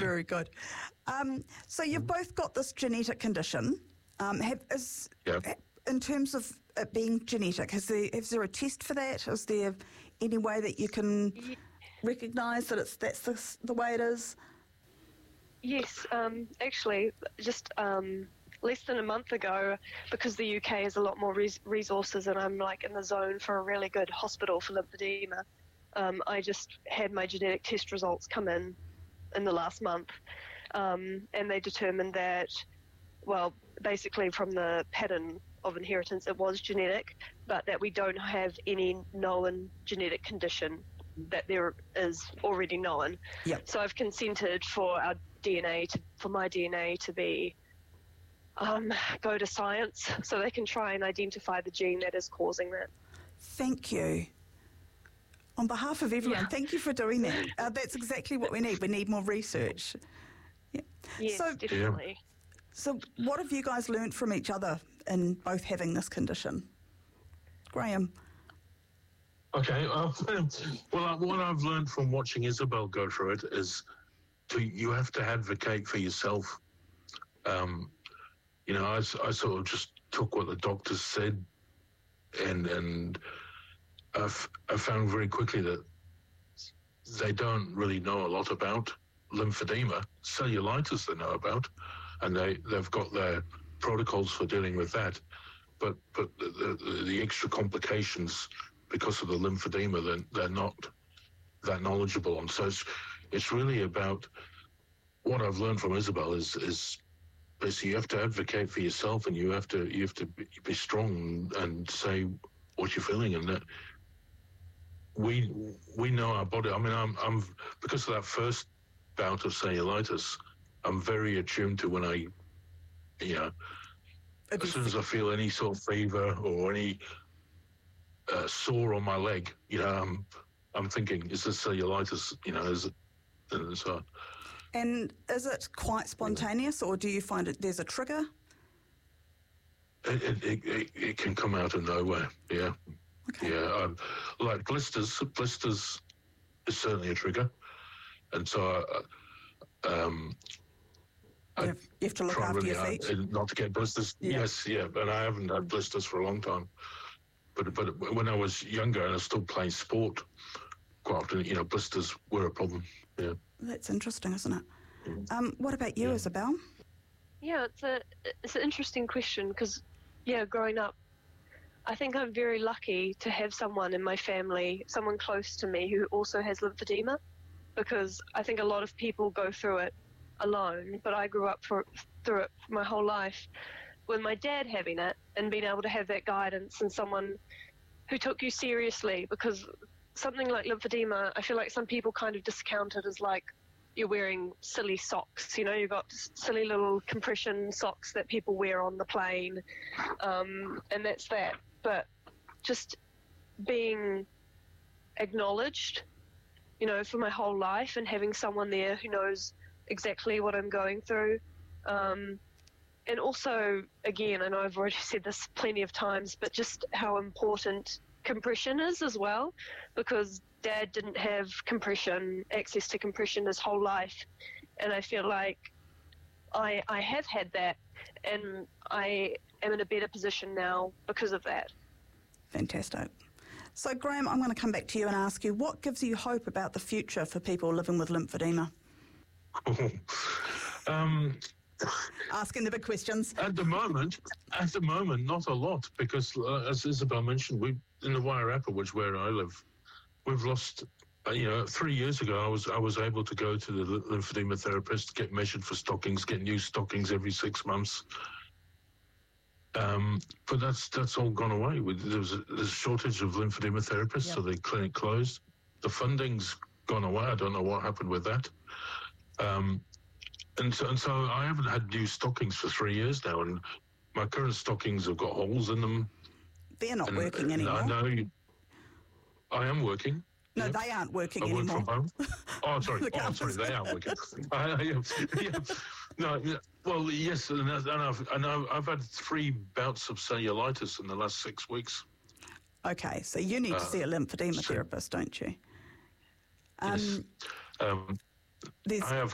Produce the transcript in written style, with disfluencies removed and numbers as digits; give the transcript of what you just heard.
Very good. So you've both got this genetic condition. In terms of it being genetic, is there a test for that? Is there any way that you can recognise that that's the way it is? Yes, actually, just less than a month ago, because the UK has a lot more resources and I'm in the zone for a really good hospital for lymphedema, I just had my genetic test results come in the last month, and they determined that, basically from the pattern of inheritance it was genetic, but that we don't have any known genetic condition that there is already known. Yep. So I've consented for my DNA to be go to science so they can try and identify the gene that is causing that. Thank you. On behalf of everyone, thank you for doing that. That's exactly what we need. We need more research. Yeah. Yes, definitely. So what have you guys learnt from each other in both having this condition? Graham? Okay, what I've learned from watching Isabel go through it is you have to advocate for yourself. I sort of just took what the doctors said, and I found very quickly that they don't really know a lot about lymphedema. Cellulitis they know about, and they've got their protocols for dealing with that. But the extra complications because of the lymphedema, they're not that knowledgeable on. So it's really about what I've learned from Isabel is basically you have to advocate for yourself, and you have to be strong and say what you're feeling, and that we know our body. I mean, I'm because of that first bout of cellulitis, I'm very attuned to when as soon as I feel any sort of fever or any sore on my leg, I'm thinking, is this cellulitis? Is it? And so. And is it quite spontaneous, or do you find there's a trigger? It can come out of nowhere. Yeah. Okay. Yeah. Like blisters. Blisters is certainly a trigger, and so you have to look after your feet, not to get blisters. Yeah. Yes, yeah, and I haven't had blisters for a long time. But when I was younger and I was still playing sport, quite often, blisters were a problem. Yeah. That's interesting, isn't it? What about you, Isabel? Yeah, it's an interesting question because, growing up, I think I'm very lucky to have someone in my family, someone close to me who also has lymphedema, because I think a lot of people go through it alone, but I grew up through it my whole life with my dad having it and being able to have that guidance and someone who took you seriously, because something like lymphedema, I feel like some people kind of discount it as like you're wearing silly socks. You've got silly little compression socks that people wear on the plane, and that's that. But just being acknowledged, for my whole life, and having someone there who knows exactly what I'm going through. And also, again, I know I've already said this plenty of times, but just how important compression is as well, because Dad didn't have access to compression his whole life, and I feel like I have had that, and I am in a better position now because of that. Fantastic. So, Graham, I'm going to come back to you and ask you, what gives you hope about the future for people living with lymphedema? Asking the big questions. At the moment, not a lot, because as Isabel mentioned, in the Wairarapa, which is where I live, we've lost. 3 years ago, I was able to go to the lymphedema therapist, get measured for stockings, get new stockings every 6 months. But that's all gone away. There's a shortage of lymphedema therapists, so the clinic closed. The funding's gone away. I don't know what happened with that. And so I haven't had new stockings for 3 years now, and my current stockings have got holes in them. They're not working anymore. I know. I am working. No, they aren't working anymore. I work from home. Oh, sorry. They are working. No, well, yes, and I've had 3 bouts of cellulitis in the last 6 weeks. Okay, so you need to see a lymphedema therapist, don't you? Yes. I have